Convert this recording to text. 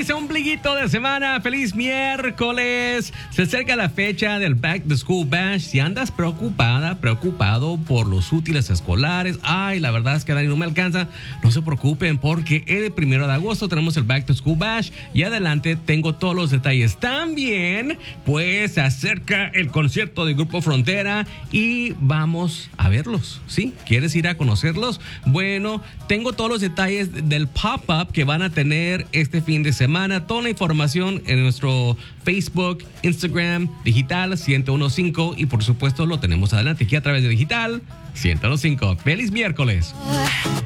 Feliz ombliguito de semana, feliz miércoles. Se acerca la fecha del Back to School Bash. Si andas preocupado por los útiles escolares, la verdad es que Dani no me alcanza, no se preocupen porque el 1 de agosto tenemos el Back to School Bash y adelante tengo todos los detalles. También, pues, se acerca el concierto del Grupo Frontera y vamos a verlos, ¿sí? ¿Quieres ir a conocerlos? Bueno, tengo todos los detalles del pop-up que van a tener este fin de semana. Toda la información en nuestro Facebook, Instagram, Digital 1015 y por supuesto lo tenemos adelante aquí a través de Digital 1015. ¡Feliz miércoles!